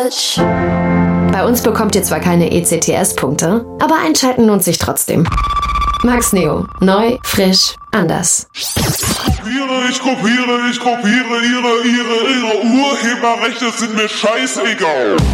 much. Bei uns bekommt ihr zwar keine ECTS-Punkte, aber einschalten lohnt sich trotzdem. Max Neo. Neu, frisch, anders. Ich kopiere, ihre Urheberrechte sind mir scheißegal.